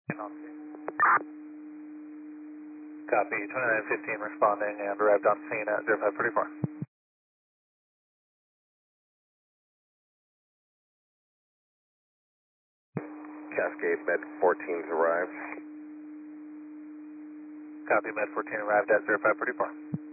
Copy, 2915 responding and arrived on scene at 0534. Cascade Med 14's arrived. Copy, Med 14 arrived at 0534.